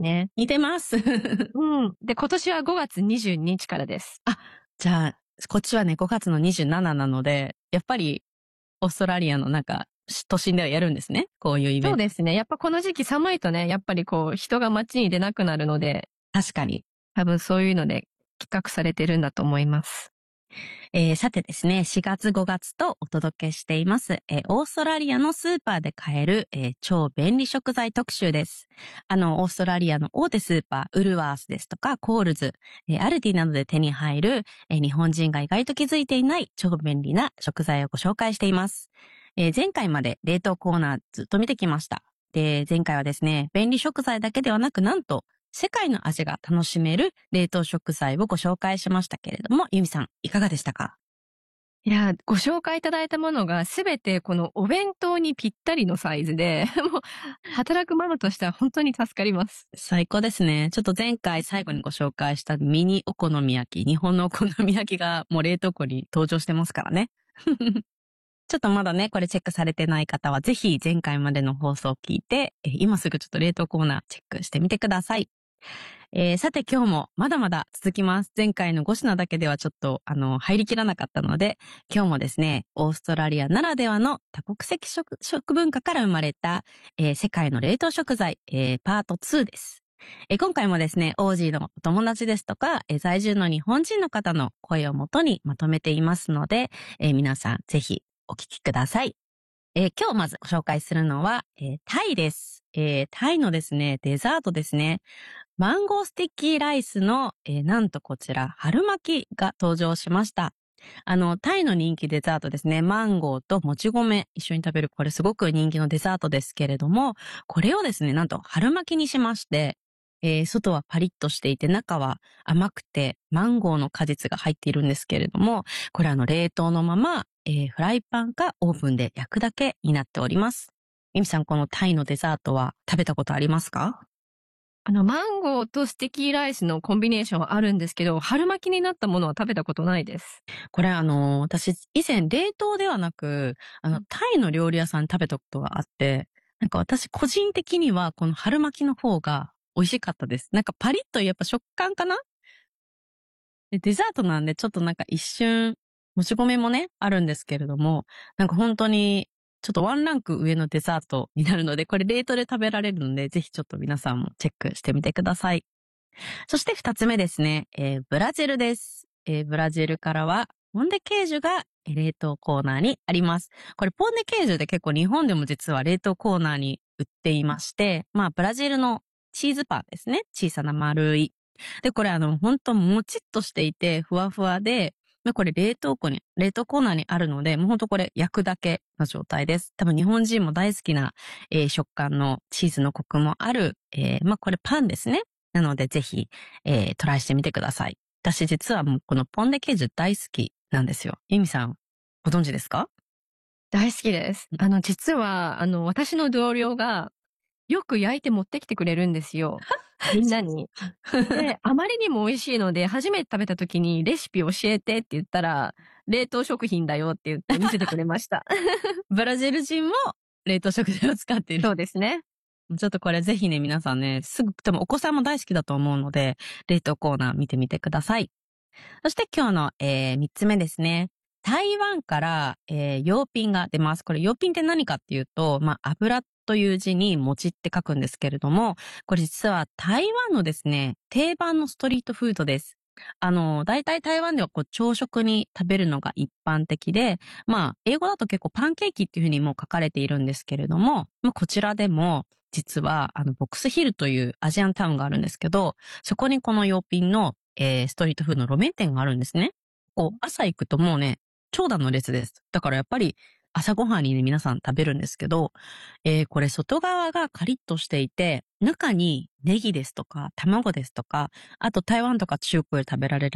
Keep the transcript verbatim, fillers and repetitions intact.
ね。 似てます。 うん。で、今年はごがつにじゅうににちからです。 あ、じゃあ、こっちはね、ごがつのにじゅうしちななので、やっぱり、オーストラリアのなんか、都心ではやるんですね。こういうイベント。 そうですね。やっぱこの時期寒いとね、やっぱりこう、人が街に出なくなるので。 確かに。 多分そういうので企画されてるんだと思います。 えー、さてですね、しがつごがつとお届けしています、えー、オーストラリアのスーパーで買える、えー、超便利食材特集です。あの、オーストラリアの大手スーパー、ウルワースですとか、コールズ、えー、アルディなどで手に入る、えー、日本人が意外と気づいていない超便利な食材をご紹介しています。えー、前回まで冷凍コーナーずっと見てきました。で、前回はですね、便利食材だけではなく、なんと、世界の味が楽しめる冷凍食材をご紹介しましたけれども、ユミさん、いかがでしたか？ いや、ご紹介いただいたものがすべてこのお弁当にぴったりのサイズで、もう働くママとしては本当に助かります。 最高ですね。ちょっと前回最後にご紹介したミニお好み焼き、日本のお好み焼きがもう冷凍庫に登場してますからね。ちょっとまだね、これチェックされてない方はぜひ前回までの放送を聞いて、今すぐちょっと冷凍コーナーチェックしてみてください。えー、さて今日もまだまだ続きます。前回のご品だけではちょっとあの入りきらなかったので、今日もですね、オーストラリアならではの多国籍 食, 食文化から生まれた、えー、世界の冷凍食材、えー、パートツーです。えー、今回もですね、オージーのお友達ですとか、えー、在住の日本人の方の声をもとにまとめていますので、えー、皆さんぜひお聞きください。えー、今日まずご紹介するのは、えー、タイです。えー、タイのですね、デザートですね。マンゴースティッキーライスの、えー、なんとこちら、春巻きが登場しました。あの、タイの人気デザートですね。マンゴーともち米一緒に食べる、これすごく人気のデザートですけれども、これをですね、なんと春巻きにしまして、えー、外はパリッとしていて、中は甘くてマンゴーの果実が入っているんですけれども、これあの冷凍のまま、えー、フライパンかオーブンで焼くだけになっております。ミミさん、このタイのデザートは食べたことありますか？ あの、マンゴーとスティキーライスのコンビネーションはあるんですけど、春巻きになったものは食べたことないです。 これあの、私以前冷凍ではなく、あの、タイの料理屋さん食べたことがあって、なんか私個人的にはこの春巻きの方が美味しかったです。なんかパリッとやっぱ食感かな？でデザートなんでちょっとなんか一瞬、もち米もね、あるんですけれども、なんか本当にちょっとワンランク上のデザートになるので、これ冷凍で食べられるので、ぜひちょっと皆さんもチェックしてみてください。そして二つ目ですね、えー、ブラジルです。えー、ブラジルからは、ポンデケージュが冷凍コーナーにあります。これポンデケージュで結構日本でも実は冷凍コーナーに売っていまして、まあブラジルのチーズパンですね。小さな丸い。で、これあの、本当もちっとしていて、ふわふわで、これ冷凍庫に、冷凍コーナーにあるので、もうほんとこれ焼くだけの状態です。多分日本人も大好きな、えー、食感のチーズのコクもある、えー、まあこれパンですね。なのでぜひ、えー、トライしてみてください。私実はもうこのポンデケージュ大好きなんですよ。ユミさん、ご存知ですか？ 大好きです。あの、実は、あの、私の同僚がよく焼いて持ってきてくれるんですよ。みんなに。で、あまりにも美味しいので、初めて食べた時にレシピ教えてって言ったら、冷凍食品だよって言って見せてくれました。 ブラジル人も冷凍食材を使っている。 そうですね。 ちょっとこれぜひね、皆さんね、すぐ、多分お子さんも大好きだと思うので、冷凍コーナー見てみてください。そして今日の、えー、三つ目ですね。台湾から、えー、洋品が出ます。これ洋品って何かっていうと、まあ、油という字に餅って書くんですけれども、これ実は台湾のですね、定番のストリートフードです。あの、大体台湾ではこう朝食に食べるのが一般的で、まあ、英語だと結構パンケーキっていうふうにも書かれているんですけれども、まあ、こちらでも、実は、あの、ボックスヒルというアジアンタウンがあるんですけど、そこにこの洋品の、えー、ストリートフードの路面店があるんですね。こう、朝行くともうね、長蛇の列です。だからやっぱり、朝ごはんにね、皆さん食べるんですけど、えー、これ外側がカリッとしていて、中にネギですとか、卵ですとか、あと台湾とか中国で食べられる